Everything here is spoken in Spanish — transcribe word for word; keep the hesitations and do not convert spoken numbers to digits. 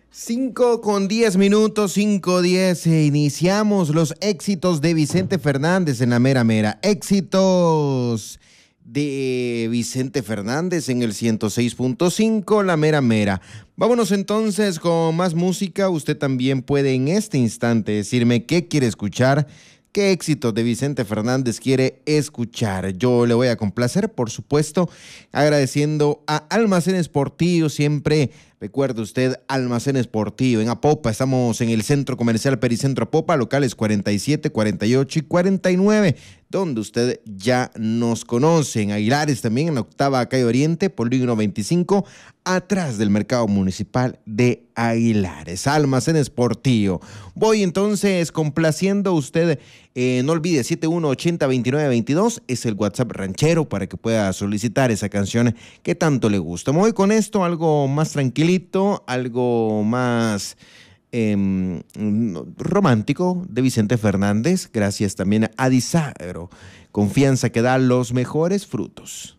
Cinco con diez minutos, cinco diez, e iniciamos los éxitos de Vicente Fernández en la mera mera. Éxitos de Vicente Fernández en el ciento seis punto cinco, la mera mera. Vámonos entonces con más música. Usted también puede en este instante decirme qué quiere escuchar, qué éxitos de Vicente Fernández quiere escuchar. Yo le voy a complacer, por supuesto, agradeciendo a Almacenes Portillo. Siempre recuerde usted, Almacenes Portillo en Apopa. Estamos en el Centro Comercial Pericentro Apopa, locales cuarenta y siete, cuarenta y ocho y cuarenta y nueve, donde usted ya nos conoce. En Aguilares también, en la octava calle Oriente, Polígono veinticinco, atrás del Mercado Municipal de Aguilares. Almacenes Portillo. Voy entonces complaciendo a usted. Eh, no olvide, siete uno ochenta veintinueve veintidós es el WhatsApp ranchero para que pueda solicitar esa canción que tanto le gusta. Me voy con esto, algo más tranquilito, algo más eh, romántico de Vicente Fernández. Gracias también a Disagro, confianza que da los mejores frutos.